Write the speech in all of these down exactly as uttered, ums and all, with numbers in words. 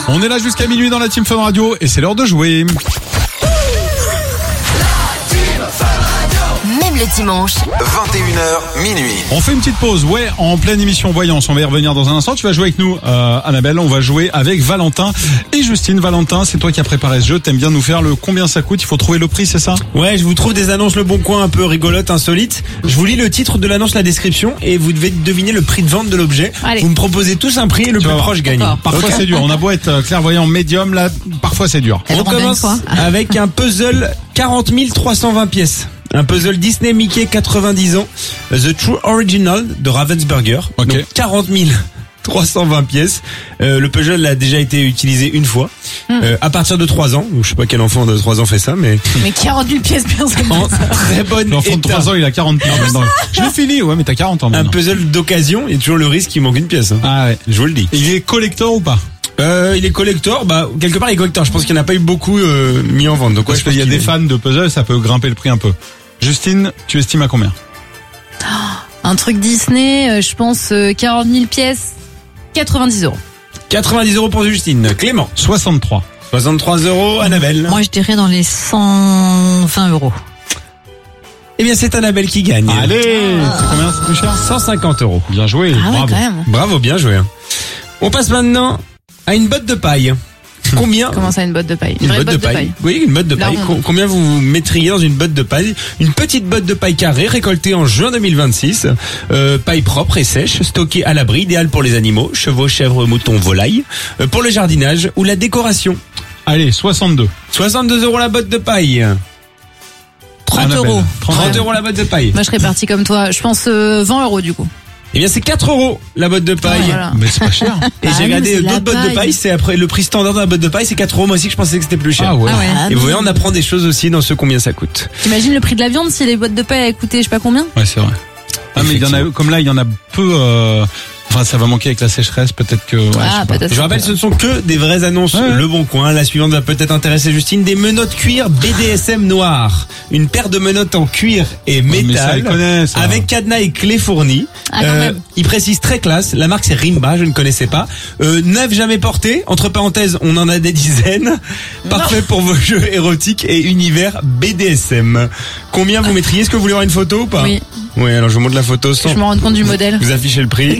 On est là jusqu'à minuit dans la Team Fun Radio et c'est l'heure de jouer. Même le dimanche. vingt et une heures, minuit. On fait une petite pause, ouais, en pleine émission Voyance. On va y revenir dans un instant. Tu vas jouer avec nous, euh, Annabelle. On va jouer avec Valentin et Justine. Valentin, c'est toi qui as préparé ce jeu. T'aimes bien nous faire le combien ça coûte. Il faut trouver le prix, c'est ça? Ouais, je vous trouve des annonces Le Bon Coin un peu rigolotes, insolites. Je vous lis le titre de l'annonce, la description, et vous devez deviner le prix de vente de l'objet. Allez. Vous me proposez tous un prix et le Tu plus vas voir. proche gagne. D'accord. Parfois Ok. c'est dur. On a beau être clairvoyant médium, là, parfois c'est dur. Elle On rend bien commence quoi avec un puzzle quarante mille trois cent vingt pièces. Un puzzle Disney Mickey quatre-vingt-dix ans, The True Original de Ravensburger. Ok. Donc quarante mille trois cent vingt pièces. Euh, le puzzle a déjà été utilisé une fois. Euh, à partir de trois ans. Donc, je sais pas quel enfant de trois ans fait ça, mais Mais quarante mille pièces, personne en ne ça. très bonne L'enfant de état. trois ans, il a quarante pièces maintenant. Je l'ai fini, ouais, mais t'as quarante ans Un maintenant. puzzle d'occasion, il y a toujours le risque qu'il manque une pièce. Hein. Ah ouais. Je vous le dis. Il est collector ou pas? Euh, il est collector, bah quelque part il est collector. Je pense qu'il n'y en a pas eu beaucoup euh, mis en vente. Donc ouais, Parce je pense qu'il y a qu'il des est- fans de puzzle, ça peut grimper le prix un peu. Justine, tu estimes à combien? Un truc Disney, euh, je pense euh, quarante mille pièces, quatre-vingt-dix euros. quatre-vingt-dix euros pour Justine. Clément. soixante-trois. soixante-trois euros. Annabelle. Moi, je dirais dans les cent vingt euros. Eh bien c'est Annabelle qui gagne. Allez, c'est combien? C'est plus cher? cent cinquante euros. Bien joué, Ah ouais, bravo. quand même. Bravo, bien joué. hein. On passe maintenant à une botte de paille. Combien Comment ça, une botte de paille? Une vraie botte de paille. Oui, une botte de La paille. ronde. Com- Combien vous vous mettriez dans une botte de paille? Une petite botte de paille carrée récoltée en juin deux mille vingt-six. Euh, paille propre et sèche, stockée à l'abri, idéale pour les animaux, chevaux, chèvres, moutons, volailles, euh, pour le jardinage ou la décoration. Allez, soixante-deux. soixante-deux euros la botte de paille. trente Annabelle. euros. trente euros la botte de paille. Moi, je serais partie comme toi. Je pense euh, vingt euros du coup. Eh bien, c'est quatre euros la botte de paille. Voilà. Mais c'est pas cher. Et Ah j'ai oui, mais regardé c'est de la d'autres bottes de paille. paille, c'est après le prix standard de la botte de paille, c'est quatre euros. Moi aussi, je pensais que c'était plus cher. Ah ouais. Ah ouais. Et vous voyez, on apprend des choses aussi dans ce combien ça coûte. T'imagines le prix de la viande si les boîtes de paille avaient coûté je sais pas combien? Ouais, c'est vrai. Ah, mais il y en a, comme là, il y en a peu, euh, enfin, ça va manquer avec la sécheresse, peut-être que, ouais, je Ah, sais pas. peut-être. Je rappelle, ce ne sont que des vraies annonces. Ouais. Le Bon Coin. La suivante va peut-être intéresser Justine. Des menottes cuir B D S M noires. Une paire de menottes en cuir et Ouais, mais ça, métal. ils connaissent, ça. Avec cadenas et clés fournies. Ah, quand même. il précise très classe. La marque c'est Rimba, je ne connaissais pas. Euh, neuf jamais porté. Entre parenthèses, on en a des dizaines. Parfait pour vos jeux érotiques et univers B D S M. Combien vous mettriez? Est-ce que vous voulez voir une photo ou pas? Oui. Oui, alors je vous montre la photo sans Je me rends compte du modèle. vous affichez le prix.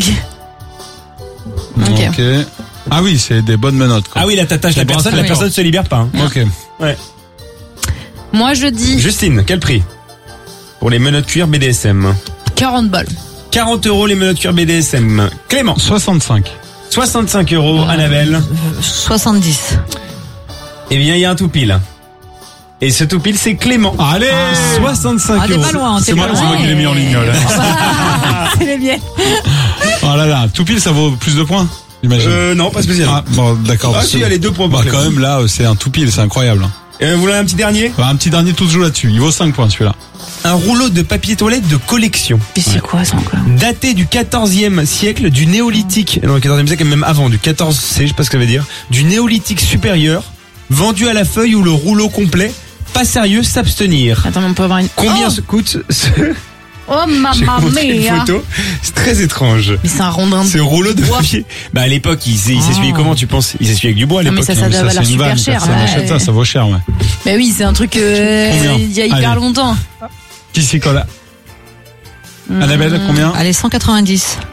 Ok. Ok. Ah oui, c'est des bonnes menottes, quoi. Ah oui, là t'attaches la Des personne, la bracelets. personne se libère pas. hein. Ok. Ouais. Moi, je dis Justine, quel prix pour les menottes cuir B D S M? quarante balles. quarante euros les menottes cuir B D S M. Clément, soixante-cinq. soixante-cinq euros. Annabelle. soixante-dix. Eh bien, il y a un tout pile. Et ce tout pile, c'est Clément. Allez! soixante-cinq Ah, t'es euros. pas loin, C'est t'es moi, pas c'est moi loin. qui l'ai mis en ligne, là. C'est les miennes. Oh là là, tout pile, ça vaut plus de points, j'imagine. Euh, non, pas spécialement. Ah, bon, d'accord. Ah, parce si, que- il y a les deux points pour Bah, Clément. quand même, là, c'est un tout pile, c'est incroyable. Euh, vous voulez un petit dernier? Bah, un petit dernier, tout se joue là-dessus. Il vaut cinq points, celui-là. Un rouleau de papier toilette de collection. Mais c'est quoi ça encore? Daté du quatorzième siècle, du néolithique, non, le quatorzième siècle, même avant, du quatorze C, je sais pas ce que ça veut dire, du néolithique supérieur, vendu à la feuille ou le rouleau complet, pas sérieux, s'abstenir. Attends, mais on peut avoir une. Combien Oh, se coûte ce... oh J'ai mamma montré une mia. photo, c'est très étrange. Mais c'est un rondin de Ce rouleau de bois. papier. Bah à l'époque, il s'est- il s'essuyait Ah. comment tu penses? Il s'essuyait avec du bois à Non, mais l'époque. ça, ça Mais doit valoir c'est une super vanne, cher. personne ouais. n'achète ça, ça vaut cher, ouais. Bah oui, c'est un truc euh, Combien? il y a hyper Allez. longtemps. Qui s'y colle? Annabelle, combien? Allez, cent quatre-vingt-dix.